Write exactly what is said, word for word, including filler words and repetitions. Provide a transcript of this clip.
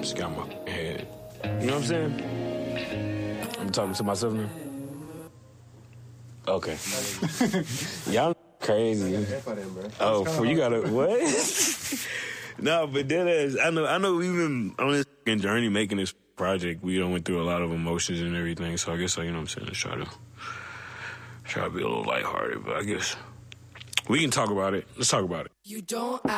Just got my head. You know what I'm saying? I'm talking to myself now. Okay. Y'all crazy. Oh, for you gotta what? No, but that is. I know. I know. We've been on this fucking journey making this project. We done went through a lot of emotions and everything. So I guess, like, you know what I'm saying, let's try to try to be a little lighthearted. But I guess we can talk about it. Let's talk about it. You don't